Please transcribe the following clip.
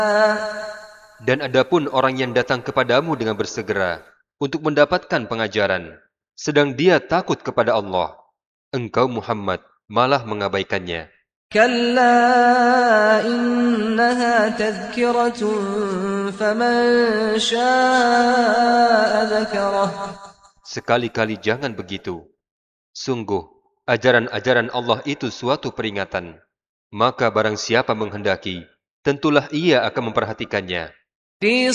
Dan adapun orang yang datang kepadamu dengan bersegera untuk mendapatkan pengajaran, sedang dia takut kepada Allah, engkau Muhammad malah mengabaikannya. كلا إنها تذكرة فمن شاء ذكره. Sekali-kali jangan begitu. Sungguh, ajaran-ajaran Allah itu suatu peringatan. Maka barang siapa menghendaki, tentulah ia akan memperhatikannya. في